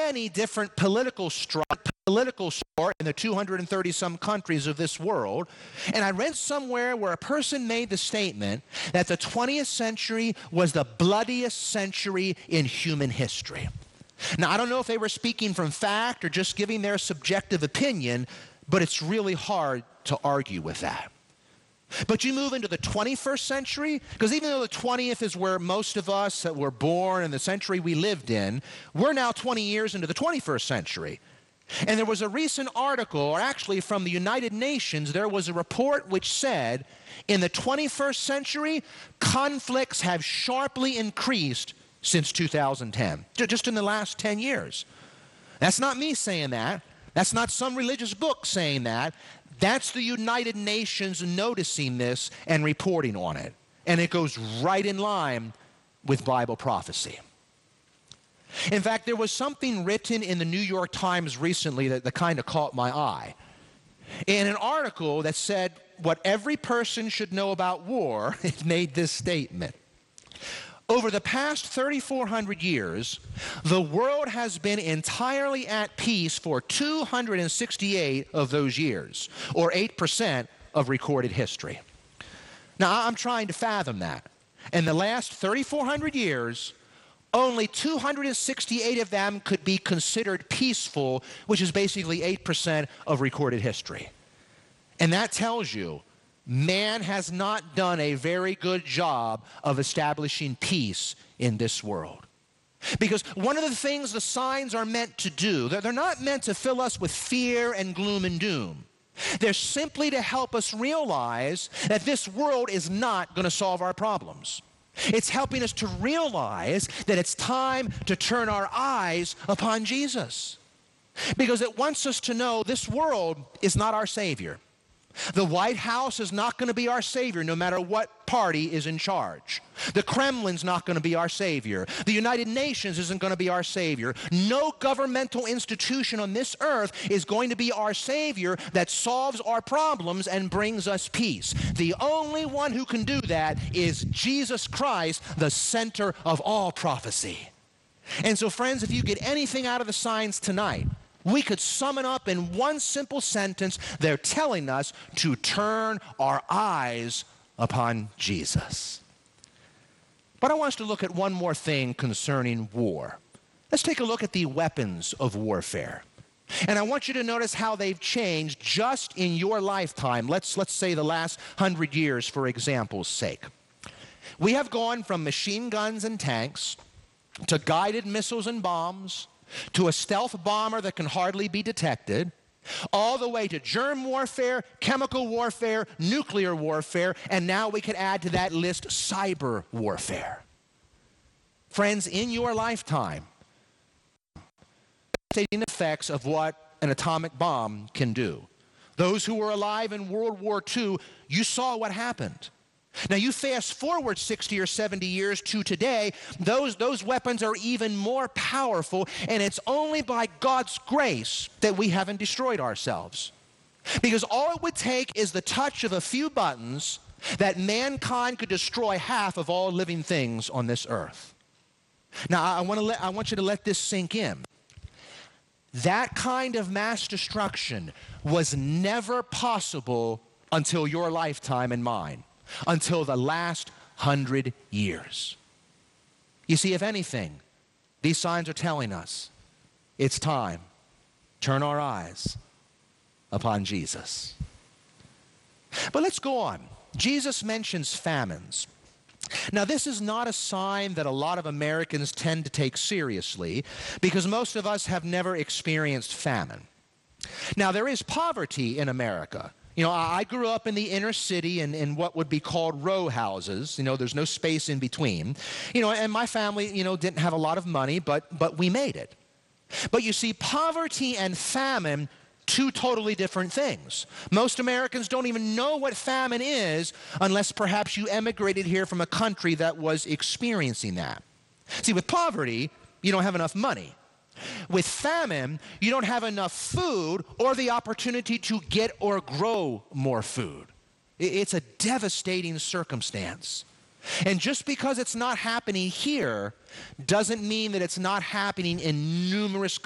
many different political support in the 230 some countries of this world. And I read somewhere where a person made the statement that the 20th century was the bloodiest century in human history. Now, I don't know if they were speaking from fact or just giving their subjective opinion, but it's really hard to argue with that. But you move into the 21st century, because even though the 20th is where most of us that were born in the century we lived in, we're now 20 years into the 21st century. And there was a recent article, or actually from the United Nations, there was a report which said, in the 21st century, conflicts have sharply increased since 2010, just in the last 10 years. That's not me saying that. That's not some religious book saying that. That's the United Nations noticing this and reporting on it. And it goes right in line with Bible prophecy. In fact, there was something written in the New York Times recently that kind of caught my eye. In an article that said what every person should know about war, it made this statement. Over the past 3,400 years, the world has been entirely at peace for 268 of those years, or 8% of recorded history. Now, I'm trying to fathom that. In the last 3,400 years, only 268 of them could be considered peaceful, which is basically 8% of recorded history. And that tells you man has not done a very good job of establishing peace in this world. Because one of the things the signs are meant to do, they're not meant to fill us with fear and gloom and doom. They're simply to help us realize that this world is not going to solve our problems. It's helping us to realize that it's time to turn our eyes upon Jesus. Because it wants us to know this world is not our Savior. The White House is not going to be our Savior no matter what party is in charge. The Kremlin's not going to be our Savior. The United Nations isn't going to be our Savior. No governmental institution on this earth is going to be our Savior that solves our problems and brings us peace. The only one who can do that is Jesus Christ, the center of all prophecy. And so, friends, if you get anything out of the signs tonight, we could sum it up in one simple sentence. They're telling us to turn our eyes upon Jesus. But I want us to look at one more thing concerning war. Let's take a look at the weapons of warfare. And I want you to notice how they've changed just in your lifetime. Let's say the last 100 years, for example's sake. We have gone from machine guns and tanks to guided missiles and bombs, to a stealth bomber that can hardly be detected, all the way to germ warfare, chemical warfare, nuclear warfare, and now we could add to that list cyber warfare. Friends, in your lifetime, devastating effects of what an atomic bomb can do. Those who were alive in World War II, you saw what happened. Now, you fast forward 60 or 70 years to today, those weapons are even more powerful, and it's only by God's grace that we haven't destroyed ourselves. Because all it would take is the touch of a few buttons that mankind could destroy half of all living things on this earth. Now, I want you to let this sink in. That kind of mass destruction was never possible until your lifetime and mine. Until the last 100 years. You see, if anything, these signs are telling us it's time to turn our eyes upon Jesus. But let's go on. Jesus mentions famines. Now, this is not a sign that a lot of Americans tend to take seriously because most of us have never experienced famine. Now, there is poverty in America. You know, I grew up in the inner city in what would be called row houses. You know, there's no space in between. You know, and my family, didn't have a lot of money, but we made it. But you see, poverty and famine, two totally different things. Most Americans don't even know what famine is unless perhaps you emigrated here from a country that was experiencing that. See, with poverty, you don't have enough money. With famine, you don't have enough food or the opportunity to get or grow more food. It's a devastating circumstance. And just because it's not happening here doesn't mean that it's not happening in numerous